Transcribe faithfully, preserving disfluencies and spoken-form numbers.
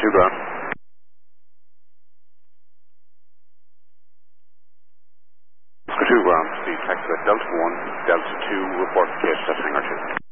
two ground. Oscar two ground, speed taxi at Delta one, Delta two, report case at hangar two.